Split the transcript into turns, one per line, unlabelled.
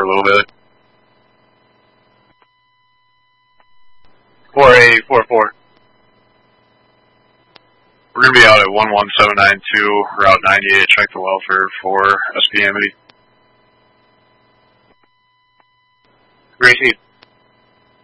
a little bit. 4844. We're going to be out at 11792, Route 98. Check the welfare for SP Amity. Gracie.